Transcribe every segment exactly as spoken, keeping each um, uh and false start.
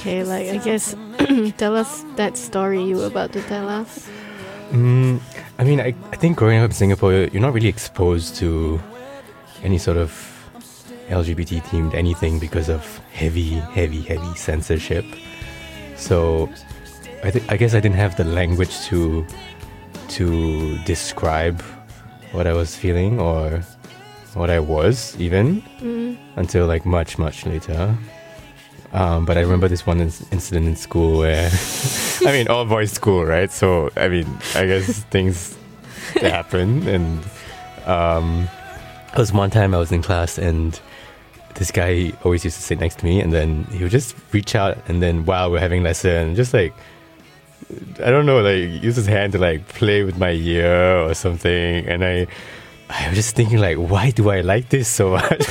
Okay, like I guess tell us that story you were about to tell us. Mm, I mean, I, I think growing up in Singapore, you're not really exposed to any sort of L G B T themed anything because of heavy, heavy, heavy censorship. So I th- I guess I didn't have the language to to describe what I was feeling or what I was even Mm. until like much, much later. Um, but I remember this one in- incident in school where, I mean, all boys school, right? So, I mean, I guess things happen. And um, there was one time I was in class and this guy always used to sit next to me, and then he would just reach out, and then while we're having lesson, just like, I don't know, like use his hand to like play with my ear or something. And I, I was just thinking like, why do I like this so much?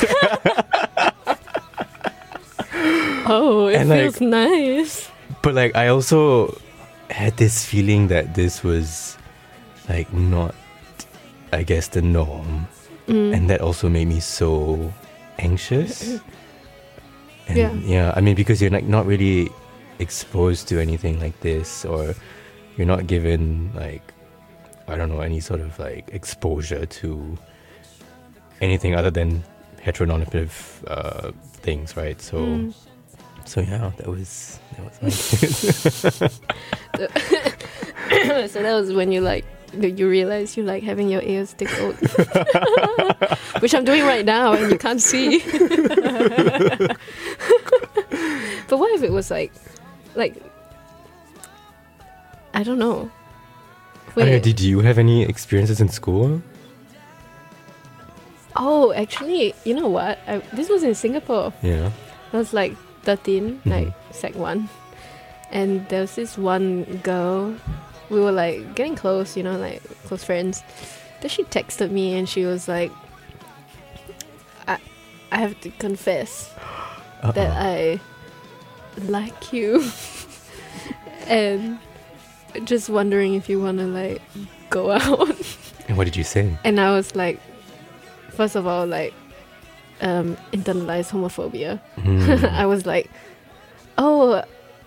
Oh, it And, feels like, nice. But like I also had this feeling that this was like not, I guess, the norm. Mm. And that also made me so anxious. And Yeah. yeah, I mean, because you're like not really exposed to anything like this, or you're not given like, I don't know, any sort of like exposure to anything other than heteronormative uh, things, right? So Mm. so yeah, that was that was my So that was when you like you realized you like having your ears tickled, which I'm doing right now and you can't see. But what if it was like, like I don't know. I mean, Wait. did you have any experiences in school? Oh, actually, you know what? I, this was in Singapore. Yeah. I was like thirteen, Mhm. like sec one, and there was this one girl. We were like getting close, you know, like close friends. Then she texted me and she was like, "I, I have to confess Uh-oh. that I like you, and just wondering if you want to like go out." And what did you say? And I was like, first of all, like, um, internalized homophobia. Mm. I was like, oh,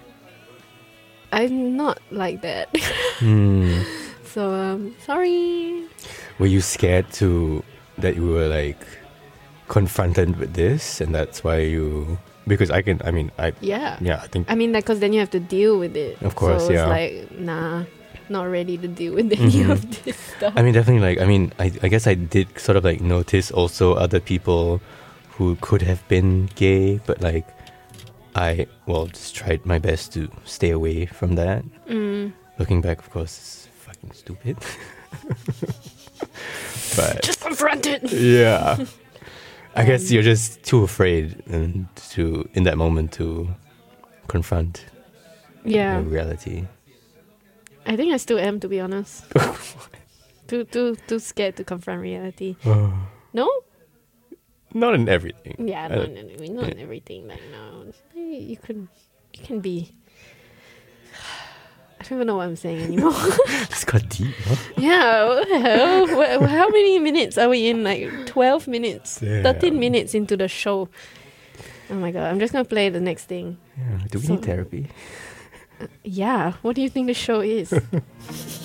I'm not like that. Mm. So, um, sorry. Were you scared to that you were like confronted with this, and that's why you? Because I can, I mean, I Yeah. yeah, I think I mean, like, because then you have to deal with it. Of course, so it's yeah. like, nah, not ready to deal with any Mhm. of this stuff. I mean, definitely, like, I mean, I, I guess I did sort of like notice also other people who could have been gay, but like, I, well, just tried my best to stay away from that. Mm. Looking back, of course, it's fucking stupid. But, Just confront it. yeah. I guess Um, you're just too afraid and to, in that moment, to confront Yeah. the reality. I think I still am, to be honest. too, too, too scared to confront reality. No? Not in everything. Yeah, I not don't- in, every- not in yeah. everything. Like, no, you can, you can be. I don't even know what I'm saying anymore. It's got deep, huh? Yeah, what the hell? Wha- How many minutes are we in? Like twelve minutes, Damn. thirteen minutes into the show. Oh my god! I'm just gonna play the next thing. Yeah. Do we So- need therapy? Yeah. What do you think the show is?